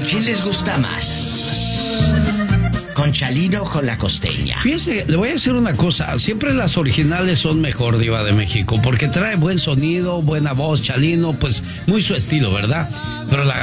¿Quién les gusta más? ¿Con Chalino o con la Costeña? Fíjese, le voy a decir una cosa. Siempre las originales son mejor, Diva de México, porque trae buen sonido, buena voz. Chalino, pues muy su estilo, ¿verdad? Pero la